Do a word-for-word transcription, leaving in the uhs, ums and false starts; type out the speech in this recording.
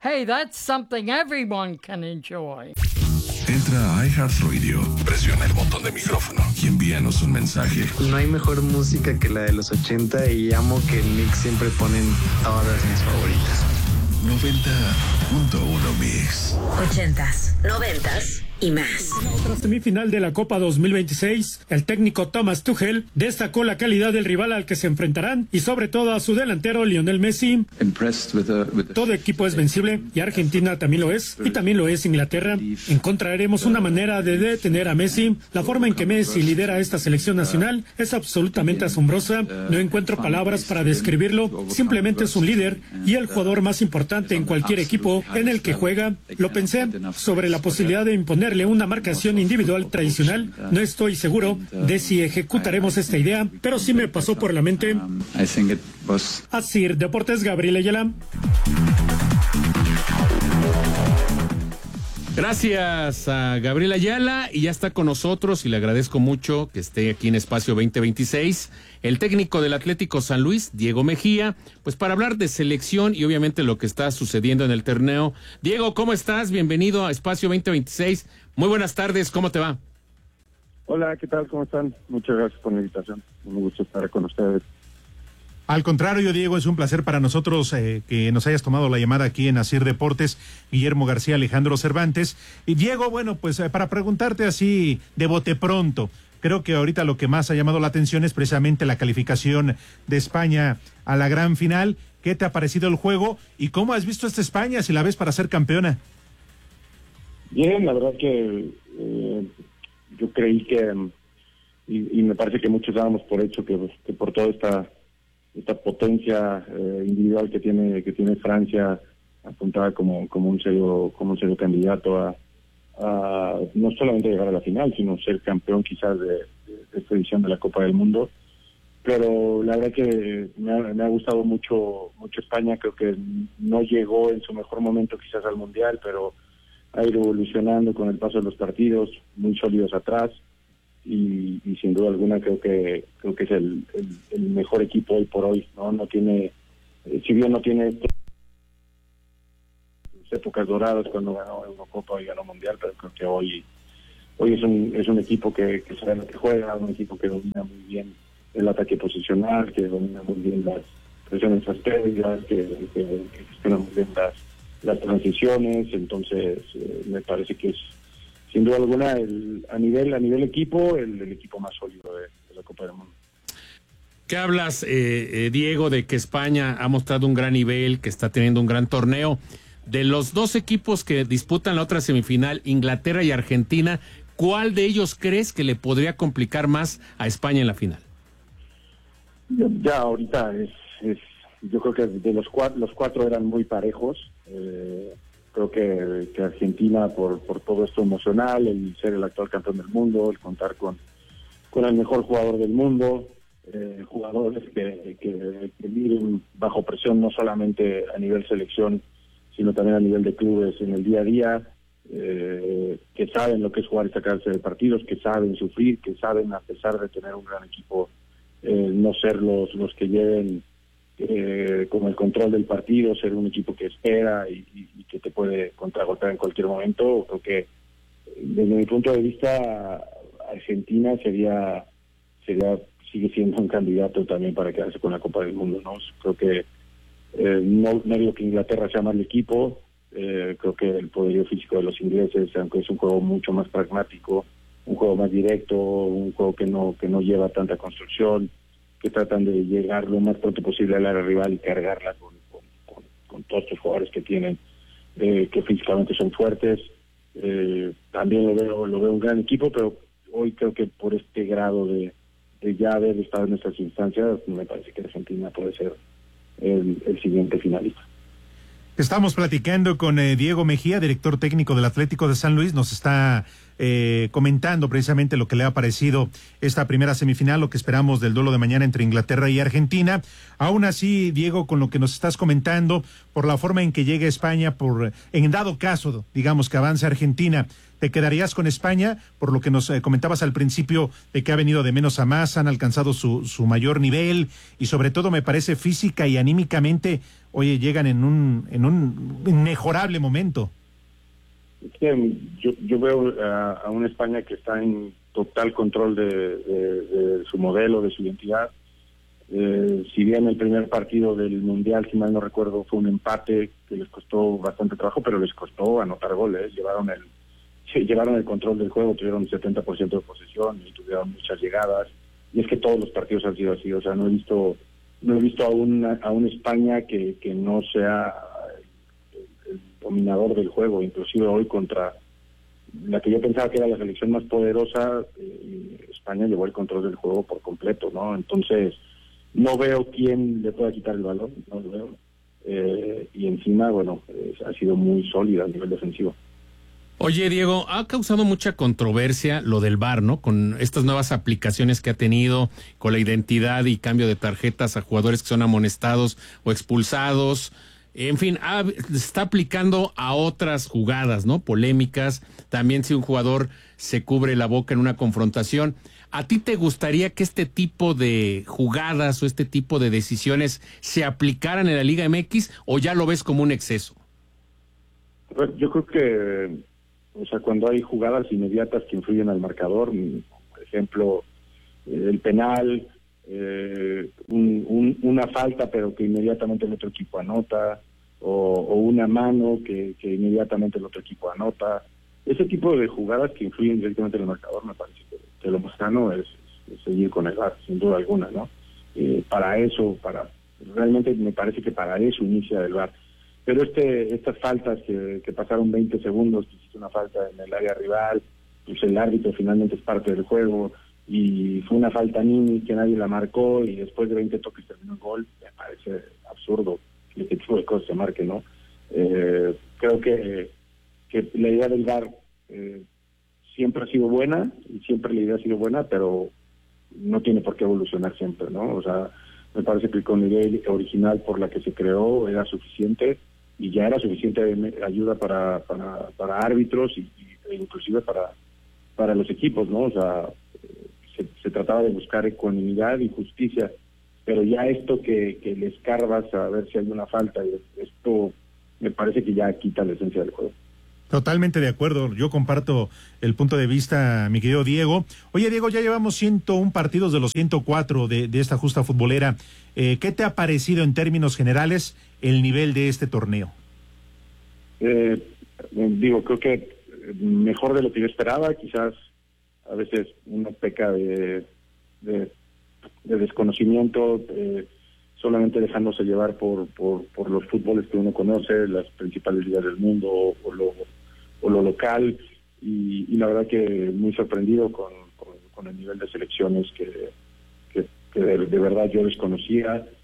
Hey, that's something everyone can enjoy. Entra a iHeartRadio, presiona el botón de micrófono y envíanos un mensaje. No hay mejor música que la de los ochenta y amo que en Mix siempre ponen todas mis favoritas. noventa punto uno Mix. Ochentas, noventas y más. En la otra semifinal de la Copa dos mil veintiséis, el técnico Thomas Tuchel destacó la calidad del rival al que se enfrentarán y sobre todo a su delantero Lionel Messi. Todo equipo es vencible y Argentina también lo es, y también lo es Inglaterra. Encontraremos una manera de detener a Messi. La forma en que Messi lidera esta selección nacional es absolutamente asombrosa. No encuentro palabras para describirlo. Simplemente es un líder y el jugador más importante en cualquier equipo en el que juega. Lo pensé sobre la posibilidad de imponer una marcación individual tradicional. No estoy seguro de si ejecutaremos esta idea, pero sí me pasó por la mente. Así, Deportes, Gabriel Ayala. Gracias a Gabriel Ayala, y ya está con nosotros y le agradezco mucho que esté aquí en Espacio veinte veintiséis, el técnico del Atlético San Luis, Diego Mejía, pues para hablar de selección y obviamente lo que está sucediendo en el torneo. Diego, ¿cómo estás? Bienvenido a Espacio veinte veintiséis. Muy buenas tardes, ¿cómo te va? Hola, ¿qué tal? ¿Cómo están? Muchas gracias por la invitación. Me gusta estar con ustedes. Al contrario, Diego, es un placer para nosotros eh, que nos hayas tomado la llamada aquí en Asir Deportes, Guillermo García, Alejandro Cervantes. Y Diego, bueno, pues eh, para preguntarte así de bote pronto, creo que ahorita lo que más ha llamado la atención es precisamente la calificación de España a la gran final. ¿Qué te ha parecido el juego y cómo has visto esta España, si la ves para ser campeona? Bien, la verdad que eh, yo creí que, y, y me parece que muchos dábamos por hecho que, que por toda esta esta potencia eh, individual que tiene que tiene Francia, apuntaba como como un serio como un serio candidato a, a no solamente llegar a la final, sino ser campeón quizás de, de, de esta edición de la Copa del Mundo. Pero la verdad que me ha, me ha gustado mucho mucho España. Creo que no llegó en su mejor momento quizás al Mundial, pero ha ido evolucionando con el paso de los partidos, muy sólidos atrás. Y, y sin duda alguna creo que creo que es el, el, el mejor equipo hoy por hoy, no no tiene eh, si bien no tiene sus épocas doradas cuando ganó Eurocopa y ganó Mundial, pero creo que hoy hoy es un es un equipo que, que sabe lo que juega, un equipo que domina muy bien el ataque posicional, que domina muy bien las presiones previas, que, que, que gestiona muy bien las las transiciones. Entonces eh, me parece que es sin duda alguna, el, a nivel a nivel equipo, el, el equipo más sólido de, de la Copa del Mundo. ¿Qué hablas, eh, eh, Diego, de que España ha mostrado un gran nivel, que está teniendo un gran torneo? De los dos equipos que disputan la otra semifinal, Inglaterra y Argentina, ¿cuál de ellos crees que le podría complicar más a España en la final? Ya, ya ahorita es, es, yo creo que de los cuatro, los cuatro eran muy parejos. Eh, Creo que, que Argentina, por por todo esto emocional, el ser el actual campeón del mundo, el contar con con el mejor jugador del mundo, eh, jugadores que, que, que viven bajo presión no solamente a nivel selección, sino también a nivel de clubes en el día a día, eh, que saben lo que es jugar esta clase de partidos, que saben sufrir, que saben, a pesar de tener un gran equipo, eh, no ser los, los que lleven Eh, como el control del partido, ser un equipo que espera y, y, y que te puede contragolpear en cualquier momento. Creo que desde mi punto de vista Argentina sería sería sigue siendo un candidato también para quedarse con la Copa del Mundo, ¿no? Creo que eh, no, no digo que Inglaterra sea mal equipo, eh, creo que el poderío físico de los ingleses, aunque es un juego mucho más pragmático, un juego más directo, un juego que no que no lleva tanta construcción, que tratan de llegar lo más pronto posible al área rival y cargarla con, con, con, con todos estos jugadores que tienen, eh, que físicamente son fuertes. Eh, también lo veo lo veo un gran equipo, pero hoy creo que por este grado de, de ya haber estado en estas instancias, me parece que Argentina puede ser el, el siguiente finalista. Estamos platicando con eh, Diego Mejía, director técnico del Atlético de San Luis. Nos está eh, comentando precisamente lo que le ha parecido esta primera semifinal, lo que esperamos del duelo de mañana entre Inglaterra y Argentina. Aún así, Diego, con lo que nos estás comentando, por la forma en que llegue España, por en dado caso, digamos, que avance Argentina, ¿te quedarías con España? Por lo que nos eh, comentabas al principio de que ha venido de menos a más, han alcanzado su, su mayor nivel y sobre todo me parece física y anímicamente, oye, llegan en un, en un inmejorable momento. Es que yo, yo veo a, a una España que está en total control de, de, de su modelo, de su identidad. Eh, si bien el primer partido del Mundial, si mal no recuerdo, fue un empate que les costó bastante trabajo, pero les costó anotar goles, llevaron el llevaron el control del juego, tuvieron setenta por ciento de posesión y tuvieron muchas llegadas, y es que todos los partidos han sido así. O sea, no he visto no he visto a una a una España que, que no sea el, el dominador del juego. Inclusive hoy contra la que yo pensaba que era la selección más poderosa, eh, España llevó el control del juego por completo, ¿no? Entonces no veo quién le pueda quitar el balón, no lo veo, eh, y encima, bueno, eh, ha sido muy sólida a nivel defensivo. Oye, Diego, ha causado mucha controversia lo del V A R, ¿no? Con estas nuevas aplicaciones que ha tenido, con la identidad y cambio de tarjetas a jugadores que son amonestados o expulsados. En fin, ha, se está aplicando a otras jugadas, ¿no? Polémicas. También si un jugador se cubre la boca en una confrontación. ¿A ti te gustaría que este tipo de jugadas o este tipo de decisiones se aplicaran en la Liga M X o ya lo ves como un exceso? Yo creo que, o sea, cuando hay jugadas inmediatas que influyen al marcador, por ejemplo, el penal, eh, un, un, una falta pero que inmediatamente el otro equipo anota, o, o una mano que, que inmediatamente el otro equipo anota, ese tipo de jugadas que influyen directamente en el marcador, me parece que, que lo más sano es, es seguir con el V A R, sin duda alguna, ¿no? Eh, para eso, para realmente me parece que para eso inicia el V A R. Pero este estas faltas que, que pasaron veinte segundos, que hiciste una falta en el área rival, pues el árbitro finalmente es parte del juego, y fue una falta Nini que nadie la marcó, y después de veinte toques terminó el gol, me parece absurdo que este tipo de cosas se marquen, ¿no? Eh, creo que, que la idea del V A R eh, siempre ha sido buena, y siempre la idea ha sido buena, pero no tiene por qué evolucionar siempre, ¿no? O sea, me parece que con la idea original por la que se creó era suficiente, y ya era suficiente ayuda para para, para árbitros y, y e inclusive para para los equipos, ¿no? O sea, se, se trataba de buscar ecuanimidad y justicia, pero ya esto que, que le escarbas a ver si hay una falta, esto me parece que ya quita la esencia del juego. Totalmente de acuerdo, yo comparto el punto de vista, mi querido Diego. Oye, Diego, ya llevamos ciento un partidos de los ciento cuatro de, de esta justa futbolera. Eh, ¿Qué te ha parecido en términos generales el nivel de este torneo? Eh, digo, creo que mejor de lo que yo esperaba. Quizás a veces uno peca de, de, de desconocimiento, eh, solamente dejándose llevar por, por, por los fútboles que uno conoce, las principales ligas del mundo o, o lo o lo local, y, y la verdad que muy sorprendido con, con, con el nivel de selecciones que, que, que de, de verdad yo desconocía.